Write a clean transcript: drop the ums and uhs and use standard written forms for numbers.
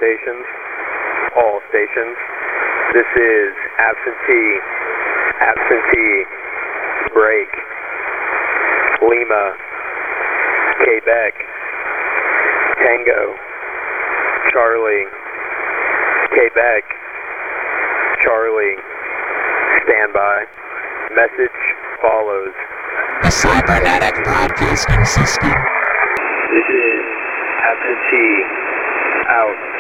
stations. All stations. This is absentee, break, Lima, Quebec, Tango, Charlie, Quebec, Charlie, standby. Message follows. The cybernetic broadcasting system. This is absentee, out.